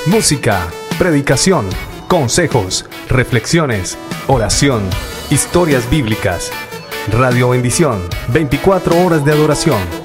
música, predicación, consejos, reflexiones, oración, historias bíblicas. Radio Bendición, 24 horas de adoración.